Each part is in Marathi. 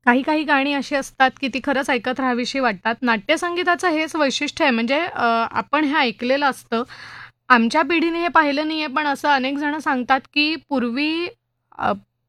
काही काही गाणी अशी असतात, की ती खरंच ऐकत राहावीशी वाटतात. नाट्यसंगीताचं हेच वैशिष्ट्य आहे. म्हणजे आपण हे ऐकलेलं असतं. आमच्या पिढीने हे पाहिलं नाहीये, पण असं अनेक जण सांगतात, की पूर्वी अ,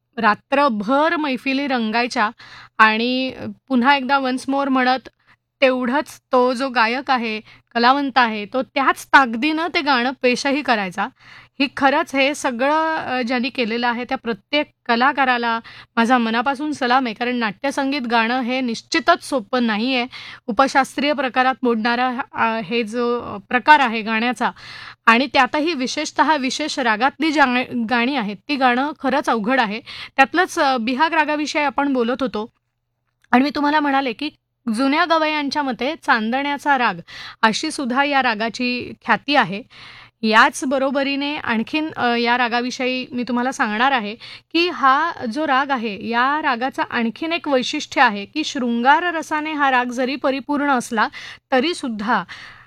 रात्रभर मैफिली रंगायच्या आणि पुन्हा एकदा वन्स मोर म्हणत तेवढंच तो जो गायक आहे, कलावंत आहे, तो त्याच ताकदीनं ते गाणं पेशही करायचा. ही खरंच हे सगळं ज्यांनी केलेलं आहे, त्या प्रत्येक कलाकाराला माझा मनापासून सलाम आहे. कारण नाट्यसंगीत गाणं हे निश्चितच सोपं नाही आहे. उपशास्त्रीय प्रकारात मोडणारा हे जो प्रकार आहे गाण्याचा आणि त्यातही विशेषतः विशेष रागातली गाणी आहेत, ती गाणं खरंच अवघड आहे. त्यातलंच बिहाग रागाविषयी आपण बोलत होतो आणि मी तुम्हाला म्हणाले, की जुन्या गवयांच्या मते चांदण्याचा राग अशी सुद्धा या रागाची ख्याती आहे. याच बरोबरीने आणखीन या रागाविषयी मी तुम्हाला सांगणार आहे, की हा जो राग आहे, या रागाचं आणखीन एक वैशिष्ट्य आहे, की शृंगार रसाने हा राग जरी परिपूर्ण असला, तरीसुद्धा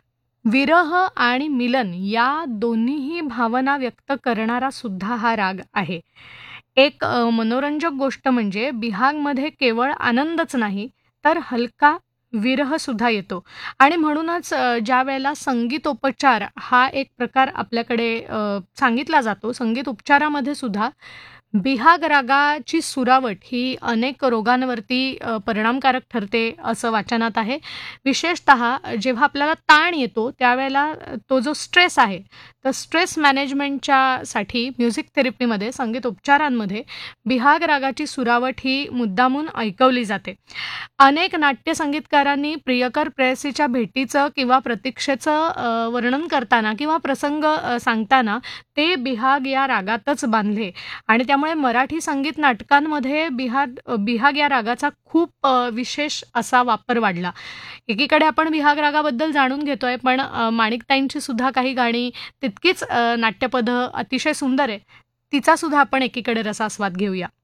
विरह आणि मिलन या दोन्हीही भावना व्यक्त करणारा सुद्धा हा राग आहे. एक मनोरंजक गोष्ट म्हणजे बिहागमध्ये केवळ आनंदच नाही, तर हलका विरहसुद्धा येतो आणि म्हणूनच ज्यावेळेला संगीतोपचार हा एक प्रकार आपल्याकडे सांगितला जातो. संगीत उपचारामध्ये सुद्धा बिहाग रागाची सुरावट ही अनेक रोगांवरती परिणामकारक ठरते असं वाचनात आहे. विशेषतः जेव्हा आपल्याला ताण येतो त्यावेळेला तो जो स्ट्रेस आहे, तर स्ट्रेस मॅनेजमेंटच्या साठी म्युझिक थेरपीमध्ये, संगीत उपचारांमध्ये बिहाग रागाची सुरावट ही मुद्दामून ऐकवली जाते. अनेक नाट्यसंगीतकारांनी प्रियकर प्रेयसीच्या भेटीचं किंवा प्रतीक्षेचं वर्णन करताना किंवा प्रसंग सांगताना ते बिहाग या रागातच बांधले आणि त्यामुळे मराठी संगीत नाटकांमध्ये बिहाग या रागाचा खूप विशेष असा वापर वाढला. एकीकडे आपण बिहाग रागाबद्दल जाणून घेतोय, पण माणिकताईंची सुद्धा काही गाणी तितकीच नाट्यपदं अतिशय सुंदर आहे. तिचा सुद्धा आपण एकीकडे रसास्वाद घेऊया.